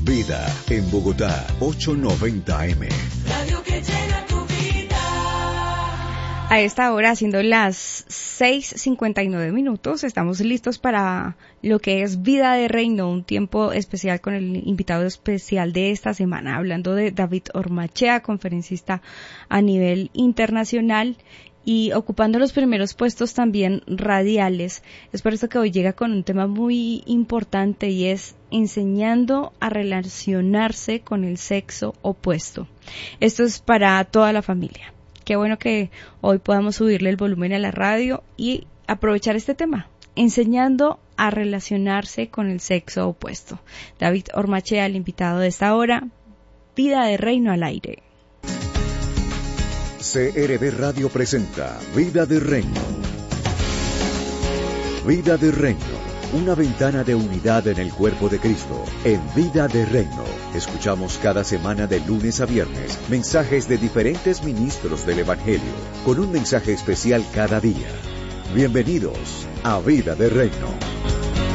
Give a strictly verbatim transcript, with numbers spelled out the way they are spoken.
Vida en Bogotá, ochocientos noventa eme. Radio que llena tu vida. A esta hora, siendo las seis cincuenta y nueve minutos, estamos listos para lo que es Vida de Reino, un tiempo especial con el invitado especial de esta semana, hablando de David Ormachea, conferencista a nivel internacional y ocupando los primeros puestos también radiales. Es por eso que hoy llega con un tema muy importante y es enseñando a relacionarse con el sexo opuesto. Esto es para toda la familia. Qué bueno que hoy podamos subirle el volumen a la radio y aprovechar este tema, enseñando a relacionarse con el sexo opuesto. David Ormachea, el invitado de esta hora, Vida de Reino al aire. C R V Radio presenta Vida de Reino. Vida de Reino, una ventana de unidad en el cuerpo de Cristo. En Vida de Reino, escuchamos cada semana de lunes a viernes mensajes de diferentes ministros del Evangelio, con un mensaje especial cada día. Bienvenidos a Vida de Reino.